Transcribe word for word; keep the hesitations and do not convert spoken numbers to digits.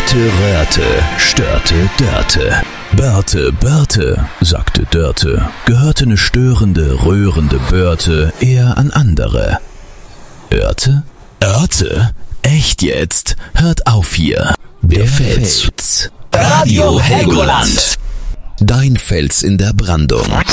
Röhrte, Röhrte, störte, Dörte. Börte, Börte, sagte Dörte, gehörte ne störende, rührende Börte eher an andere. Örte? Örte? Echt jetzt? Hört auf hier. Der Fels. Radio Helgoland. Dein Fels in der Brandung.